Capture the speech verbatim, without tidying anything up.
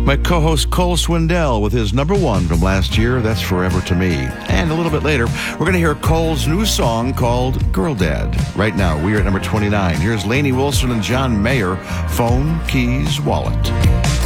My co-host Cole Swindell with his number one from last year, That's Forever to Me. And a little bit later, we're going to hear Cole's new song called Girl Dad. Right now, we are at number twenty-nine. Here's Lainey Wilson and John Mayer, Phone, Keys, Wallet.